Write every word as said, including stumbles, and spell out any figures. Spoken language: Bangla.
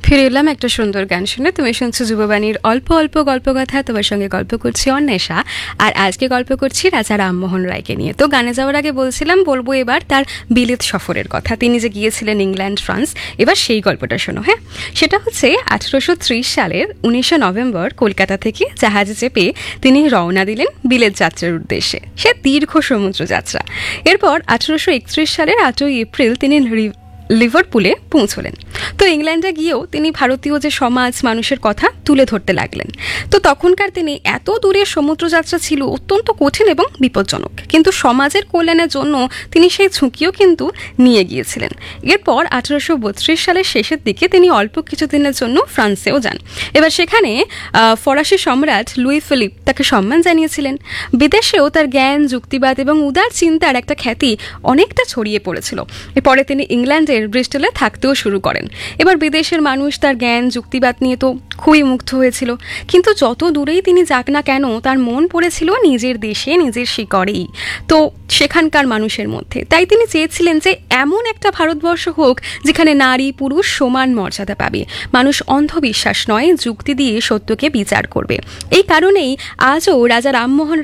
ফিরে এলাম একটা সুন্দর গান শুনে। তুমি শুনছো যুববাণীর অল্প অল্প গল্পকথা। তোমার সঙ্গে গল্প করছি অন্বেষা, আর আজকে গল্প করছি রাজা রামমোহন রায়কে নিয়ে। তো গানে যাওয়ার আগে বলছিলাম বলবো এবার তার বিলেত সফরের কথা। তিনি যে গিয়েছিলেন ইংল্যান্ড, ফ্রান্স, এবার সেই গল্পটা শোনো। হ্যাঁ, সেটা হচ্ছে আঠারোশো ত্রিশ সালের উনিশে নভেম্বর কলকাতা থেকে জাহাজে চেপে তিনি রওনা দিলেন বিলেত যাত্রার উদ্দেশ্যে। সে দীর্ঘ সমুদ্র যাত্রা। এরপর আঠারোশো একত্রিশ সালের আটই এপ্রিল তিনি লিভারপুলে পৌঁছলেন। তো ইংল্যান্ডে গিয়েও তিনি ভারতীয় যে সমাজ, মানুষের কথা তুলে ধরতে লাগলেন। তো তখনকার তিনি এত দূরের সমুদ্রযাত্রা ছিল অত্যন্ত কঠিন এবং বিপজ্জনক, কিন্তু সমাজের কল্যাণের জন্য তিনি সেই ঝুঁকিও কিন্তু নিয়ে গিয়েছিলেন। এরপর আঠারোশো বত্রিশ সালের শেষের দিকে তিনি অল্প কিছুদিনের জন্য ফ্রান্সেও যান। এবার সেখানে ফরাসি সম্রাট লুই ফিলিপ তাকে সম্মান জানিয়েছিলেন। বিদেশেও তার জ্ঞান, যুক্তিবাদ এবং উদার চিন্তার একটা খ্যাতি অনেকটা ছড়িয়ে পড়েছিল। এরপরে তিনি ইংল্যান্ডে ব্রিস্টলে থাকতেও শুরু করেন। এবার বিদেশের মানুষ তার জ্ঞান, যুক্তিবাদ নিয়ে তো খুবই মুগ্ধ হয়েছিল, কিন্তু যত দূরেই তিনি যাক না কেন তার মন পড়েছিল নিজের দেশে, নিজের শিকড়েই, তো সেখানকার মানুষের মধ্যে। তাই তিনি চেয়েছিলেন যে এমন একটা ভারতবর্ষ হোক যেখানে নারী পুরুষ সমান মর্যাদা পাবে, মানুষ অন্ধবিশ্বাস নয় যুক্তি দিয়ে সত্যকে বিচার করবে। এই কারণেই আজও রাজা রামমোহন